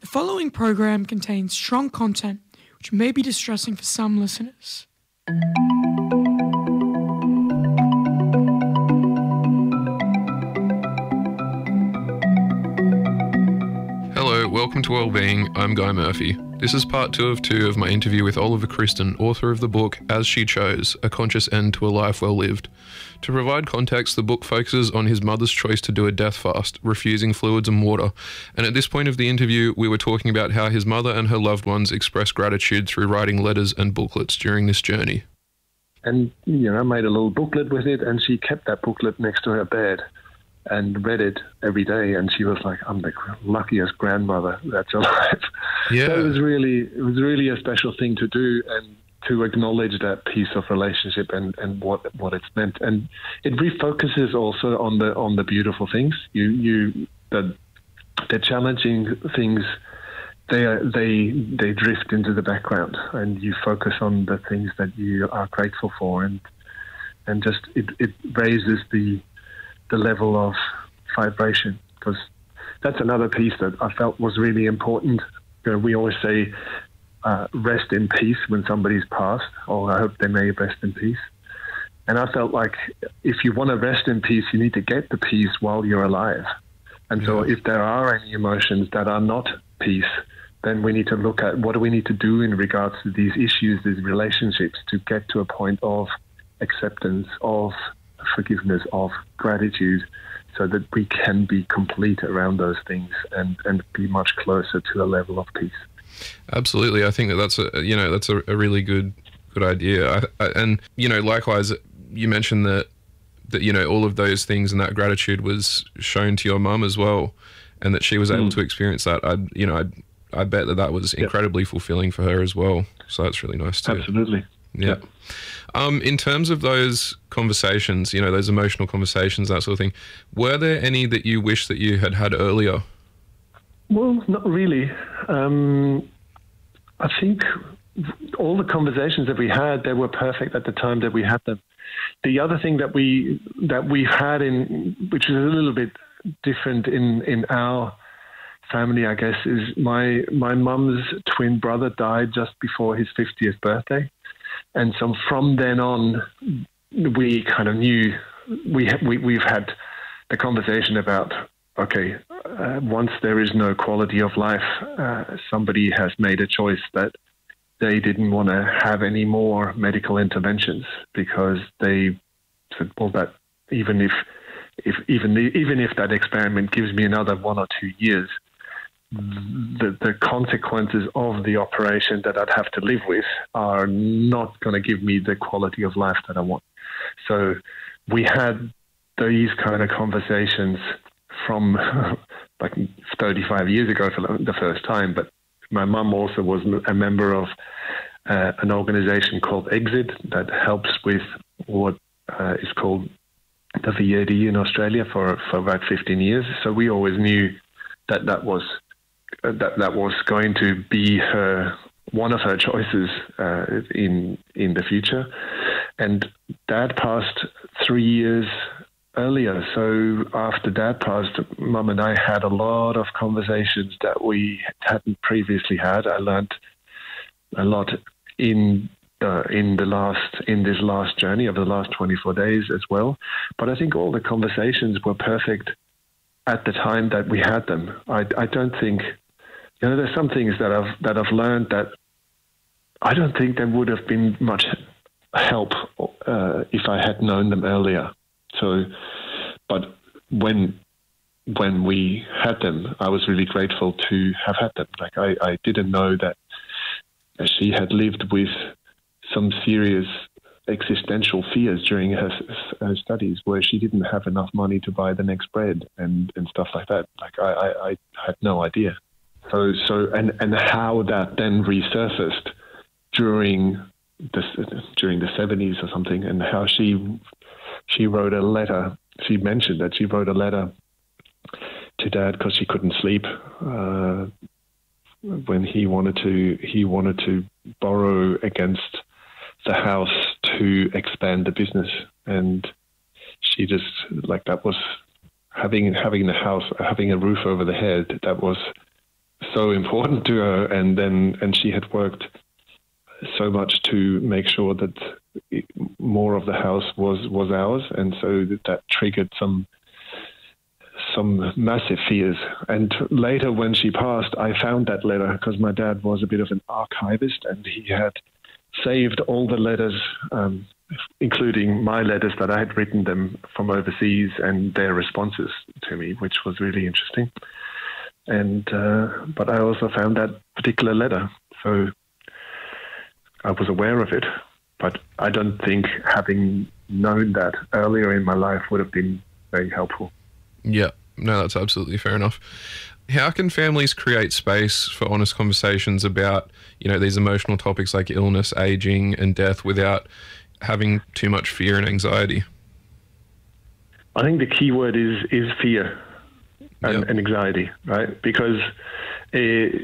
following program contains strong content which may be distressing for some listeners. Hello, welcome to Wellbeing. I'm Guy Murphy. This is part 2 of my interview with Oliver Christen, author of the book As She Chose, A Conscious End to a Life Well Lived. To provide context, the book focuses on his mother's choice to do a death fast, refusing fluids and water. And at this point of the interview, we were talking about how his mother and her loved ones expressed gratitude through writing letters and booklets during this journey. And, I made a little booklet with it, and she kept that booklet next to her bed and read it every day, and she was like, I'm the luckiest grandmother that's alive. Yeah. So it was really a special thing to do, and to acknowledge that piece of relationship and what it's meant. And it refocuses also on the beautiful things. The challenging things, they drift into the background, and you focus on the things that you are grateful for, and just it raises the level of vibration, because that's another piece that I felt was really important. We always say rest in peace when somebody's passed, or I hope they may rest in peace. And I felt like if you want to rest in peace, you need to get the peace while you're alive. And so if there are any emotions that are not peace, then we need to look at what do we need to do in regards to these issues, these relationships, to get to a point of acceptance, of forgiveness, of gratitude, so that we can be complete around those things and be much closer to a level of peace. Absolutely. I think that's a really good idea. And likewise, you mentioned that all of those things and that gratitude was shown to your mum as well, and that she was able to experience that. I bet that was incredibly fulfilling for her as well. So that's really nice too. Absolutely. Yeah. In terms of those conversations, those emotional conversations, that sort of thing, were there any that you wish that you had earlier? Well, not really. I think all the conversations that we had, they were perfect at the time that we had them. The other thing that we had which is a little bit different in our family, I guess, is my mum's twin brother died just before his 50th birthday. And so from then on, we kind of knew we've had the conversation about, okay, once there is no quality of life, somebody has made a choice that they didn't want to have any more medical interventions, because they said, well, that even if that experiment gives me another 1 or 2 years, the consequences of the operation that I'd have to live with are not going to give me the quality of life that I want. So we had these kind of conversations from like 35 years ago for the first time. But my mum also was a member of an organization called Exit that helps with what is called the VAD in Australia for about 15 years. So we always knew that was going to be one of her choices in the future. And Dad passed 3 years earlier. So after Dad passed, Mum and I had a lot of conversations that we hadn't previously had. I learned a lot in this last journey of the last 24 days as well. But I think all the conversations were perfect at the time that we had them. I don't think, there's some things that I've learned that I don't think there would have been much help if I had known them earlier. So, but when we had them, I was really grateful to have had them. Like I didn't know that she had lived with some serious existential fears during her studies, where she didn't have enough money to buy the next bread and stuff like that. Like I had no idea. So and how that then resurfaced during the 70s or something, and how she wrote a letter. She mentioned that she wrote a letter to Dad because she couldn't sleep when he wanted to borrow against the house to expand the business, and she just that was having the house, having a roof over the head. That was so important to her, and she had worked so much to make sure that more of the house was ours, and so that triggered some massive fears. And later, when she passed, I found that letter because my dad was a bit of an archivist, and he had saved all the letters, including my letters that I had written them from overseas and their responses to me, which was really interesting. And but I also found that particular letter, so I was aware of it. But I don't think having known that earlier in my life would have been very helpful. Yeah, no, that's absolutely fair enough. How can families create space for honest conversations about, these emotional topics like illness, aging, and death without having too much fear and anxiety? I think the key word is fear and anxiety, right? Because if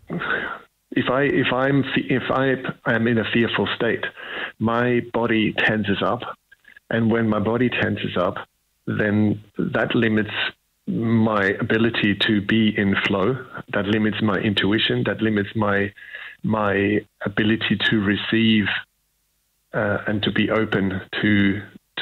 I am in a fearful state, my body tenses up, and when my body tenses up, then that limits my ability to be in flow. That limits my intuition. That limits my ability to receive and to be open to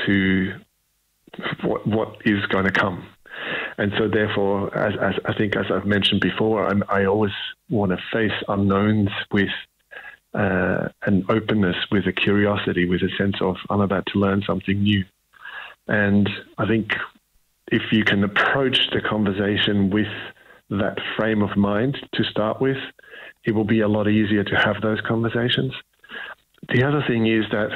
what is going to come. And so therefore, as I think, as I've mentioned before, I always want to face unknowns with an openness, with a curiosity, with a sense of I'm about to learn something new. And I think if you can approach the conversation with that frame of mind to start with, it will be a lot easier to have those conversations. The other thing is that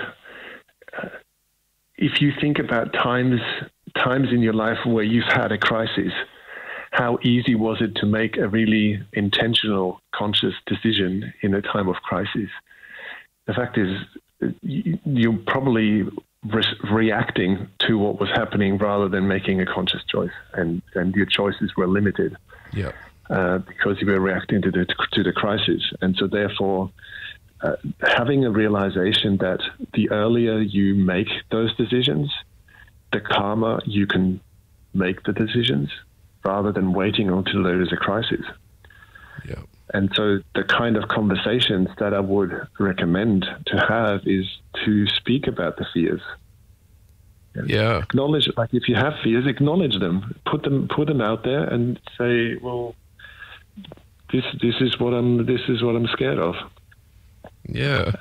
if you think about times in your life where you've had a crisis, how easy was it to make a really intentional, conscious decision in a time of crisis? The fact is, you're probably reacting to what was happening rather than making a conscious choice, and your choices were limited. Yeah. Because you were reacting to the crisis, and so therefore, having a realization that the earlier you make those decisions, the calmer you can make the decisions, rather than waiting until there is a crisis. Yeah. And so the kind of conversations that I would recommend to have is to speak about the fears. Yeah. Acknowledge, like if you have fears, acknowledge them. Put them out there and say, well, this is what I'm scared of. Yeah.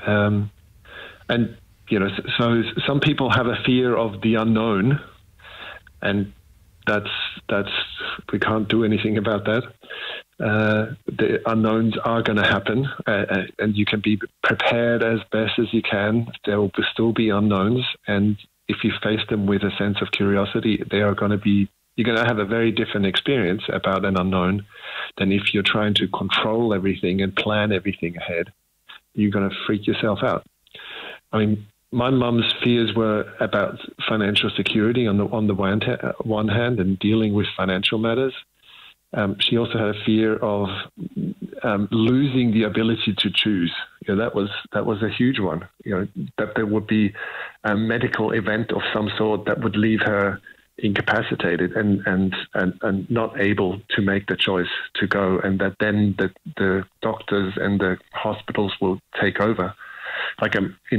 And so some people have a fear of the unknown, and that's we can't do anything about that. The unknowns are going to happen, and you can be prepared as best as you can. There will still be unknowns, and if you face them with a sense of curiosity, you're going to have a very different experience about an unknown than if you're trying to control everything and plan everything ahead. You're going to freak yourself out. I mean, my mum's fears were about financial security on the one hand and dealing with financial matters. She also had a fear of losing the ability to choose. That was a huge one. That there would be a medical event of some sort that would leave her incapacitated and not able to make the choice to go, and that then the doctors and the hospitals will take over. Like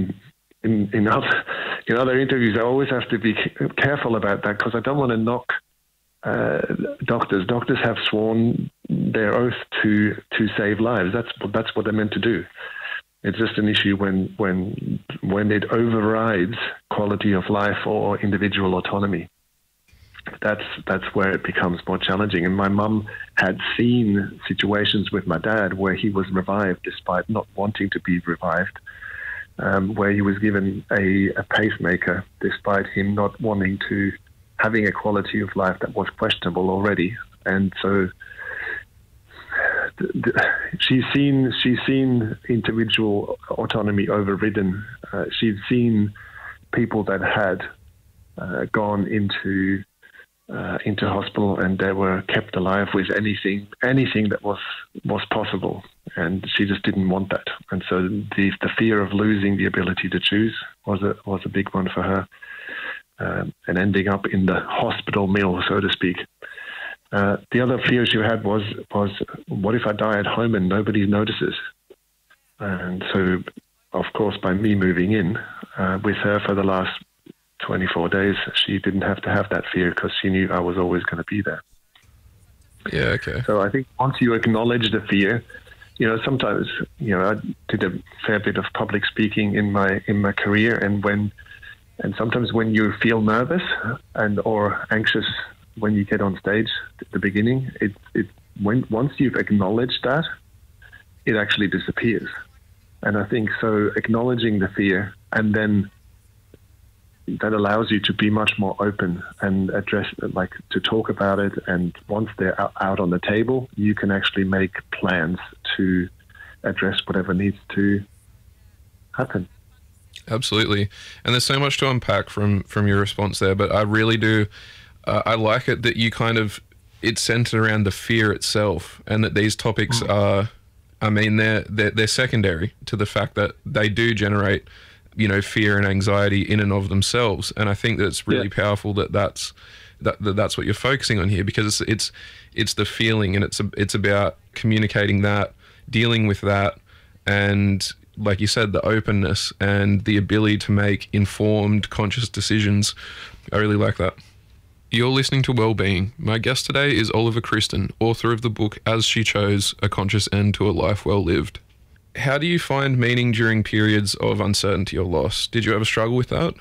in other interviews, I always have to be careful about that because I don't want to knock doctors. Doctors have sworn their oath to save lives. That's what they're meant to do. It's just an issue when it overrides quality of life or individual autonomy. That's where it becomes more challenging. And my mum had seen situations with my dad where he was revived despite not wanting to be revived, where he was given a pacemaker despite him not wanting to, having a quality of life that was questionable already. And so she's seen individual autonomy overridden. She'd seen people that had gone into hospital and they were kept alive with anything that was possible, and she just didn't want that. And so the fear of losing the ability to choose was a big one for her, and ending up in the hospital mill, so to speak. The other fear she had was what if I die at home and nobody notices? And so, of course, by me moving in with her for the last 24 days, she didn't have to have that fear because she knew I was always going to be there. Yeah, okay. So I think once you acknowledge the fear, sometimes, I did a fair bit of public speaking in my career, and sometimes when you feel nervous or anxious when you get on stage at the beginning, once you've acknowledged that, it actually disappears. And I think so acknowledging the fear, and then that allows you to be much more open and to talk about it. And once they're out on the table, you can actually make plans to address whatever needs to happen. Absolutely. And there's so much to unpack from your response there, but I really do, I like it that you it's centered around the fear itself, and that these topics are, they're secondary to the fact that they do generate, fear and anxiety in and of themselves. And I think that it's really powerful that's what you're focusing on here, because it's the feeling, and it's about communicating that, dealing with that, and like you said, the openness and the ability to make informed, conscious decisions. I really like that. You're listening to Wellbeing. My guest today is Oliver Christen, author of the book As She Chose, A Conscious End to a Life Well Lived. How do you find meaning during periods of uncertainty or loss? Did you ever struggle with that?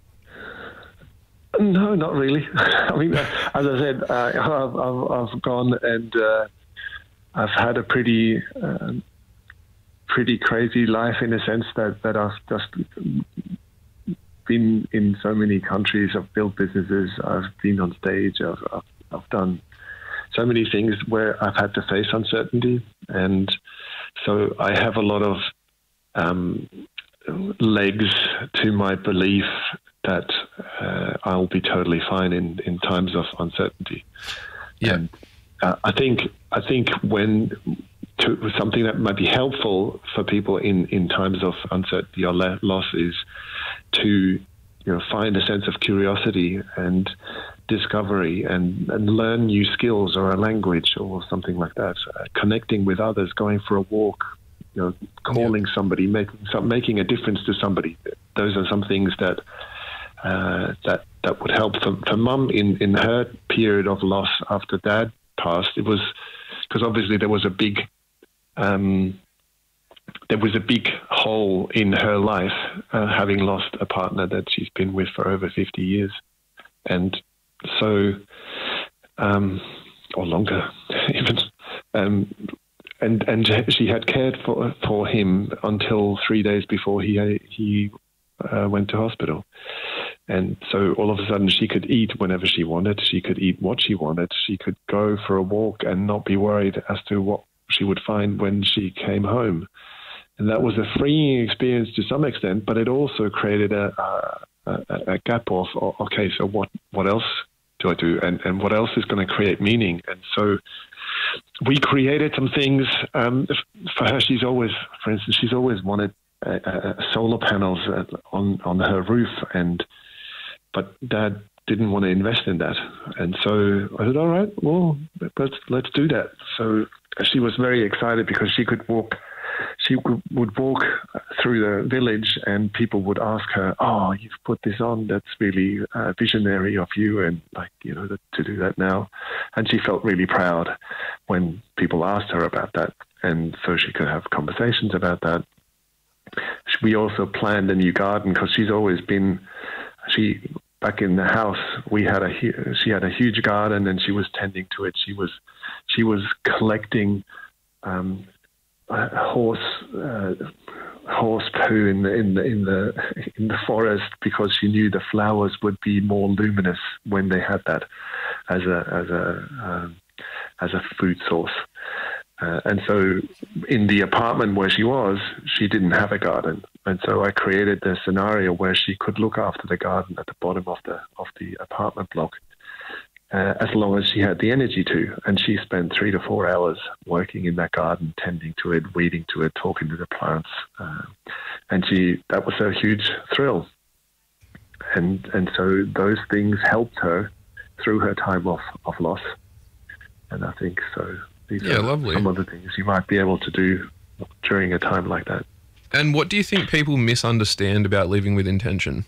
No, not really. I mean, as I said, I've gone and I've had a pretty crazy life, in a sense that I've just been in so many countries. I've built businesses. I've been on stage. I've done so many things where I've had to face uncertainty, and so I have a lot of legs to my belief that I'll be totally fine in times of uncertainty. Yeah. And I think when something that might be helpful for people in times of uncertainty or loss is to find a sense of curiosity and discovery and learn new skills or a language or something like that. Connecting with others, going for a walk, calling somebody, making a difference to somebody. Those are some things that would help. For Mum in her period of loss after Dad passed, it was because obviously there was a big hole in her life, having lost a partner that she's been with for over 50 years. And so, or longer even. And she had cared for him until 3 days before he went to hospital. And so all of a sudden she could eat whenever she wanted. She could eat what she wanted. She could go for a walk and not be worried as to what she would find when she came home. And that was a freeing experience to some extent, but it also created a gap of, okay, so what else do I do? And what else is going to create meaning? And so we created some things for her. For instance, she's always wanted solar panels on her roof, but Dad didn't want to invest in that. And so I said, all right, well, let's do that. So she was very excited because she would walk through the village and people would ask her, oh, you've put this on, that's really visionary of you, and to do that now. And she felt really proud when people asked her about that, and so she could have conversations about that. We also planned a new garden because she's always been, back in the house, she had a huge garden and she was tending to it. She was collecting horse poo in the forest because she knew the flowers would be more luminous when they had that as a food source. And so in the apartment where she was, she didn't have a garden. And so I created the scenario where she could look after the garden at the bottom of the apartment block, as long as she had the energy to. And she spent 3 to 4 hours working in that garden, tending to it, reading to it, talking to the plants. And that was a huge thrill. And so those things helped her through her time of loss. And I think so. These Yeah, are lovely. some of the things you might be able to do during a time like that. And what do you think people misunderstand about living with intention?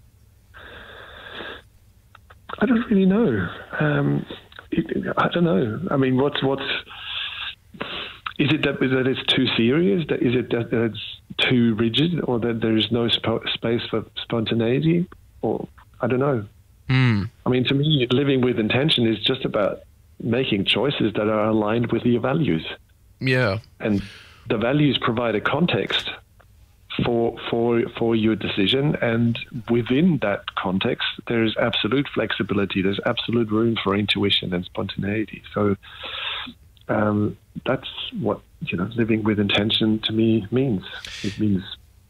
I don't really know. I don't know. I mean, what's is it that it's too serious? Is it that it's too rigid, or that there is no space for spontaneity? Or I don't know. I mean, to me, living with intention is just about making choices that are aligned with your values. Yeah. And the values provide a context for your decision, and within that context, there is absolute flexibility. There's absolute room for intuition and spontaneity. So that's what living with intention to me means. It means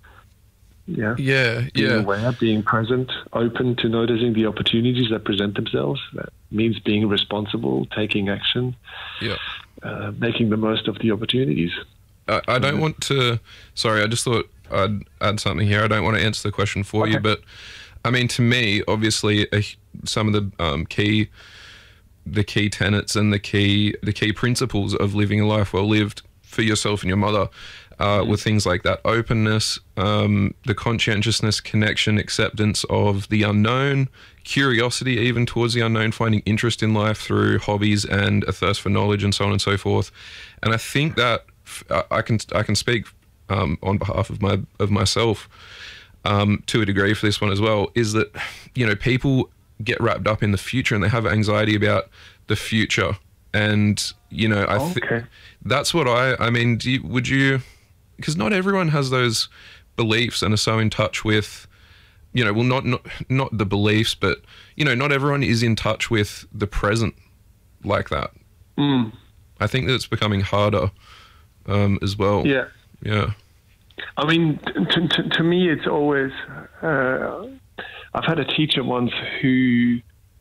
being aware, being present, open to noticing the opportunities that present themselves. That means being responsible, taking action, making the most of the opportunities. I don't want to... Sorry, I just thought I'd add something here. I don't want to answer the question for you, but I mean, to me, obviously, some of the key tenets and the key principles of living a life well lived for yourself and your mother were things like that openness, the conscientiousness, connection, acceptance of the unknown, curiosity even towards the unknown, finding interest in life through hobbies and a thirst for knowledge, and so on and so forth. And I think that I can speak on behalf of myself to a degree for this one as well, is that people get wrapped up in the future and they have anxiety about the future. And that's what I mean, would you, because not everyone has those beliefs and are so in touch with, not the beliefs, but not everyone is in touch with the present like that. I think that it's becoming harder as well. Yeah. I mean, to me, it's always... I've had a teacher once who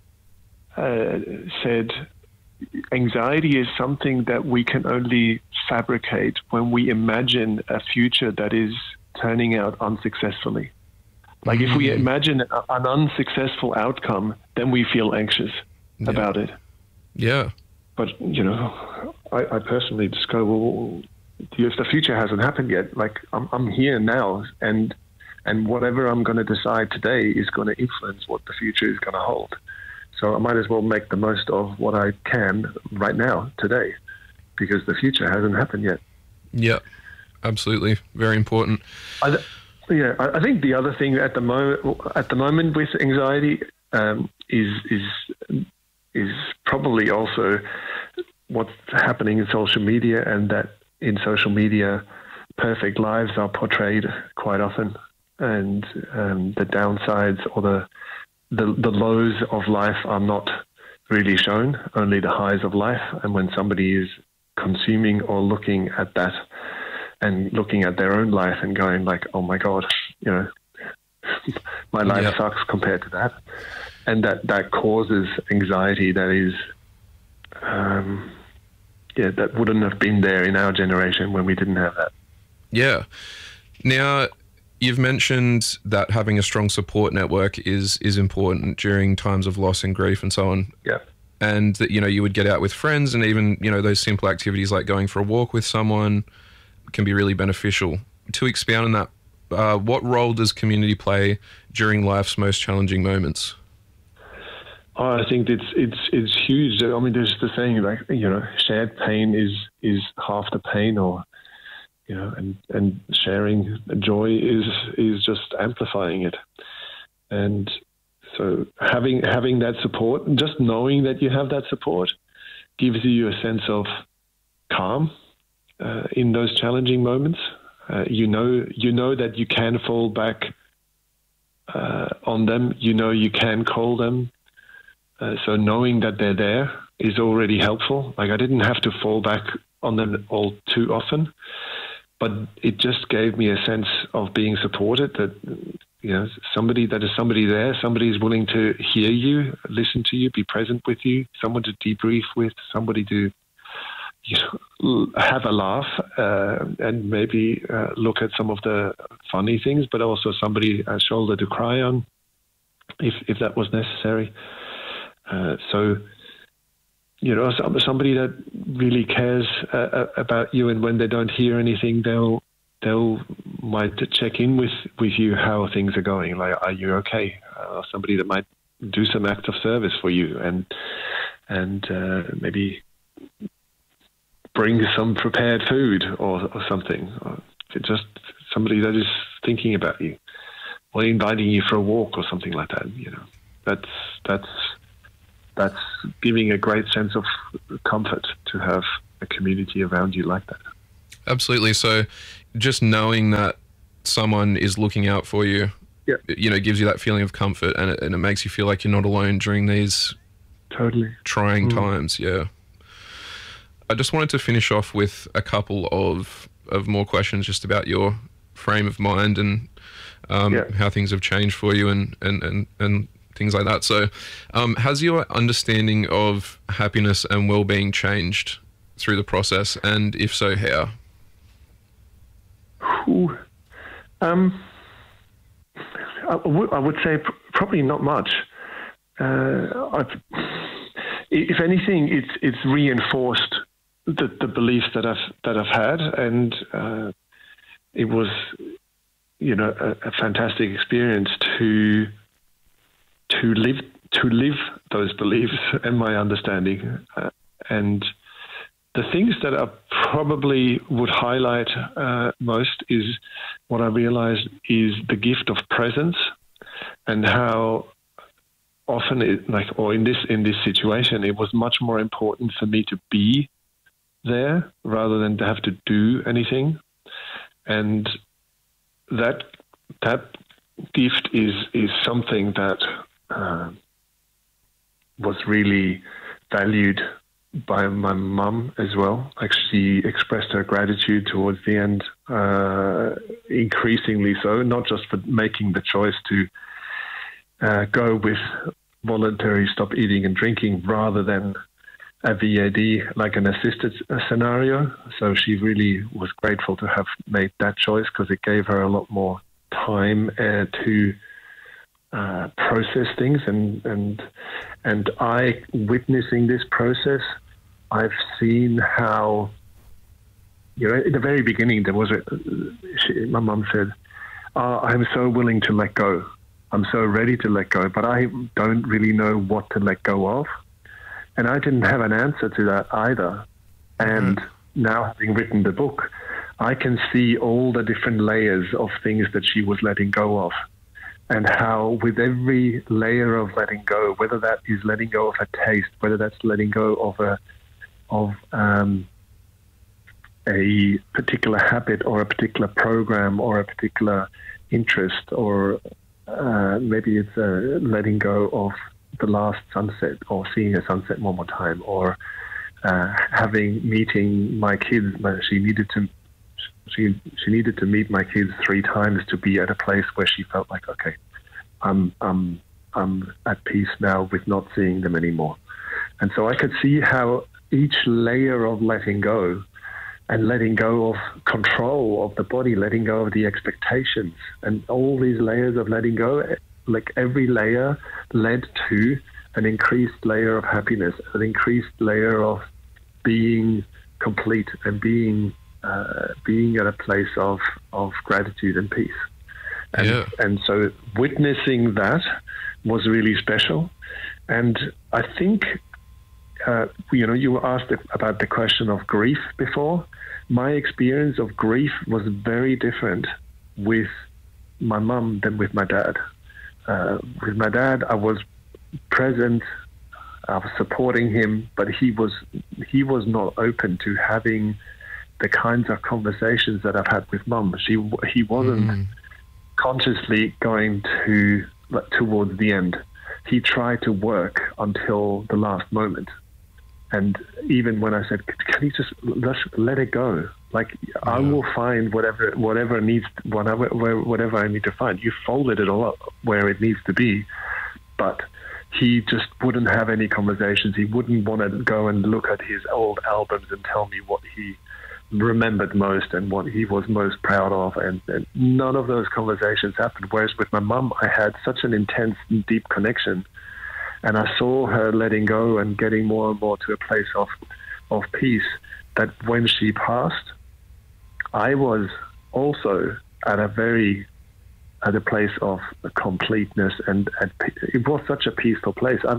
said, anxiety is something that we can only fabricate when we imagine a future that is turning out unsuccessfully. Like if we imagine an unsuccessful outcome, then we feel anxious about it. Yeah. But, I personally just go, well, if the future hasn't happened yet, like I'm here now, and whatever I'm going to decide today is going to influence what the future is going to hold. So I might as well make the most of what I can right now, today, because the future hasn't happened yet. Yeah, absolutely. Very important. I think the other thing at the moment with anxiety is probably also what's happening in social media, and that in social media, perfect lives are portrayed quite often, and the downsides or the lows of life are not really shown, only the highs of life. And when somebody is consuming or looking at that and looking at their own life and going like, oh my God, my life sucks compared to that. And that causes anxiety that is, that wouldn't have been there in our generation when we didn't have that. Yeah. Now, you've mentioned that having a strong support network is important during times of loss and grief and so on. Yeah. And that, you would get out with friends, and even, those simple activities like going for a walk with someone can be really beneficial. To expound on that, what role does community play during life's most challenging moments? Oh, I think it's huge. I mean, there's the saying like, shared pain is half the pain, or and sharing joy is just amplifying it. And so having that support, just knowing that you have that support, gives you a sense of calm in those challenging moments. You know that you can fall back on them. You can call them. So knowing that they're there is already helpful. Like I didn't have to fall back on them all too often, but it just gave me a sense of being supported, that somebody there, somebody is willing to hear you, listen to you, be present with you, someone to debrief with, somebody to have a laugh and maybe look at some of the funny things, but also a shoulder to cry on if that was necessary. So somebody that really cares about you, and when they don't hear anything, they'll might check in with you how things are going. Like, are you okay? Somebody that might do some act of service for you, and maybe bring some prepared food or something. Or just somebody that is thinking about you, or inviting you for a walk or something like that. That's giving a great sense of comfort to have a community around you like that. Absolutely. So just knowing that someone is looking out for you, gives you that feeling of comfort, and it makes you feel like you're not alone during these trying times. Yeah. I just wanted to finish off with a couple of more questions just about your frame of mind and how things have changed for you and things like that. So has your understanding of happiness and well-being changed through the process, and if so, how? I would say probably not much. If anything, it's reinforced the beliefs that I've had, and it was a fantastic experience to live those beliefs and my understanding. And the things that I probably would highlight most is what I realized is the gift of presence, and how often in this situation, it was much more important for me to be there rather than to have to do anything. And that gift is something that was really valued by my mum as well. Like, she expressed her gratitude towards the end, increasingly so, not just for making the choice to go with voluntary stop eating and drinking rather than a VAD, like an assisted scenario. So she really was grateful to have made that choice, because it gave her a lot more time to process things. And I, witnessing this process, I've seen how, at the very beginning, there was my mum said, I'm so willing to let go. I'm so ready to let go, but I don't really know what to let go of. And I didn't have an answer to that either. And now, having written the book, I can see all the different layers of things that she was letting go of, and how with every layer of letting go, whether that is letting go of a taste, whether that's letting go of a particular habit or a particular program or a particular interest, or maybe it's letting go of the last sunset, or seeing a sunset one more time, or meeting my kids. She needed to meet my kids 3 times to be at a place where she felt like, okay, I'm at peace now with not seeing them anymore. And so I could see how each layer of letting go, and letting go of control of the body, letting go of the expectations, and all these layers of letting go, like every layer led to an increased layer of happiness, an increased layer of being complete, and being at a place of gratitude and peace. And so witnessing that was really special. And I think, you were asked about the question of grief before. My experience of grief was very different with my mum than with my dad. With my dad, I was present, I was supporting him, but he was not open to having the kinds of conversations that I've had with mum. He wasn't consciously going towards the end. He tried to work until the last moment. And even when I said, can you just let it go? Like, I will find whatever I need to find. You folded it all up where it needs to be. But he just wouldn't have any conversations. He wouldn't want to go and look at his old albums and tell me what he remembered most and what he was most proud of. And none of those conversations happened. Whereas with my mum, I had such an intense and deep connection And I saw her letting go and getting more and more to a place of peace, that when she passed, I was also at a place of completeness, and it was such a peaceful place. I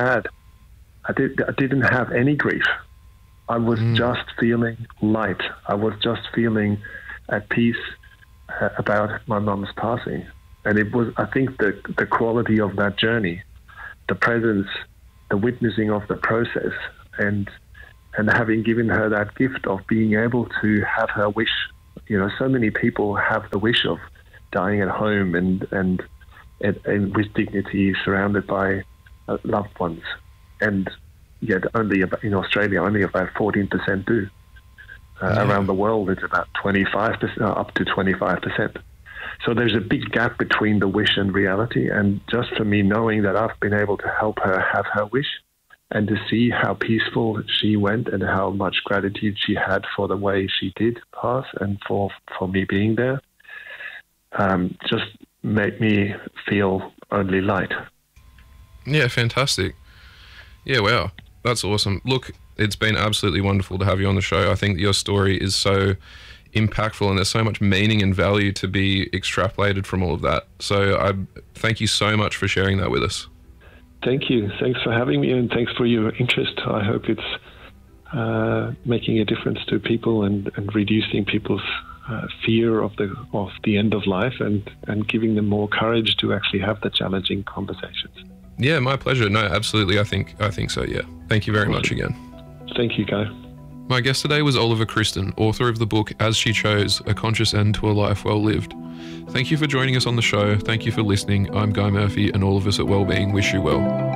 didn't have any grief. I was just feeling light. I was just feeling at peace about my mum's passing. And it was, I think, the quality of that journey, the presence, the witnessing of the process, and having given her that gift of being able to have her wish. You know, so many people have the wish of dying at home and with dignity, surrounded by loved ones, and yet in Australia only about 14% do. Around the world, it's about 25%, up to 25%. So there's a big gap between the wish and reality. And just for me, knowing that I've been able to help her have her wish, and to see how peaceful she went and how much gratitude she had for the way she did pass, and for me being there, just made me feel only light. Yeah, fantastic. Yeah, wow. That's awesome. Look, it's been absolutely wonderful to have you on the show. I think that your story is so impactful, and there's so much meaning and value to be extrapolated from all of that. So I thank you so much for sharing that with us. Thank you. Thanks for having me, and thanks for your interest. I hope it's making a difference to people and reducing people's fear of the end of life, and giving them more courage to actually have the challenging conversations. Yeah, my pleasure. No, absolutely. I think so, yeah. Thank you very much again. Thank you, Guy. My guest today was Oliver Christen, author of the book As She Chose, A Conscious End to a Life Well Lived. Thank you for joining us on the show. Thank you for listening. I'm Guy Murphy, and all of us at Wellbeing wish you well.